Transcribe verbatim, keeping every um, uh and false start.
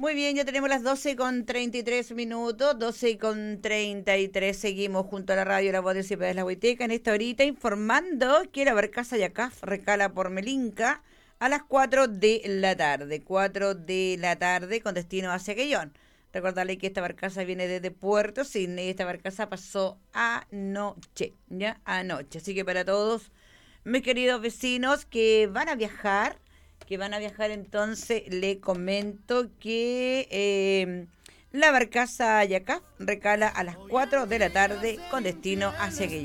Muy bien, ya tenemos las doce con treinta y tres minutos, doce con treinta y tres, seguimos junto a la radio La Voz de Ciudad de la Huiteca en esta horita informando que la barcaza Yacaf recala por Melinca a las cuatro de la tarde, cuatro de la tarde con destino hacia Quellón. Recordarle que esta barcaza viene desde Puerto Sydney, esta barcaza pasó anoche, ya anoche, así que para todos mis queridos vecinos que van a viajar, que van a viajar entonces, le comento que eh, la barcaza Yacaf recala a las cuatro de la tarde con destino hacia Guillermo.